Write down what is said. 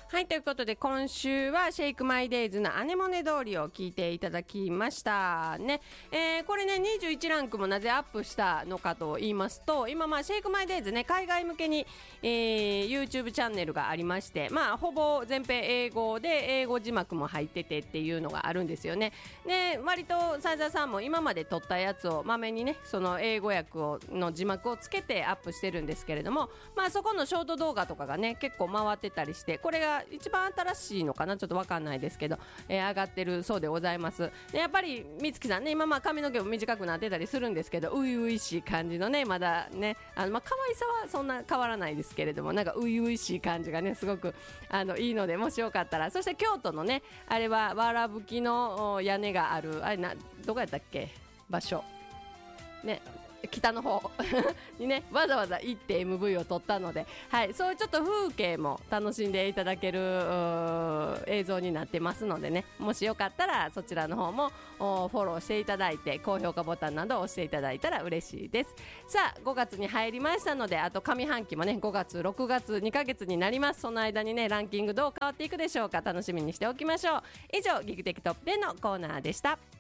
はい、ということで今週はシェイクマイデイズのアネモネ通りを聞いていただきましたね。これね21ランクもなぜアップしたのかと言いますと、今シェイクマイデイズね海外向けに、YouTube チャンネルがありまして、ほぼ全編英語で英語字幕も入っててっていうのがあるんですよね。で割とサイザーさんも今まで撮ったやつをまめにねその英語訳の字幕をつけてアップしてるんですけれども、そこのショート動画とかがね結構回ってたりして、これが一番新しいのかなちょっと分かんないですけど、上がってるそうでございます。でやっぱり美月さんね今髪の毛も短くなってたりするんですけど、初々しい感じのねまだね可愛さはそんな変わらないですけれども、なんか初々しい感じがねすごくいいので、もしよかったら。そして京都のねあれはわらぶきの屋根があるどこやったっけ場所ね、北の方にねわざわざ行って MV を撮ったので、はい、そういうちょっと風景も楽しんでいただける映像になってますのでね、もしよかったらそちらの方もフォローしていただいて高評価ボタンなどを押していただいたら嬉しいです。さあ5月に入りましたので、あと上半期もね5月6月2ヶ月になります。その間にねランキングどう変わっていくでしょうか、楽しみにしておきましょう。以上ギグテキトップでのコーナーでした。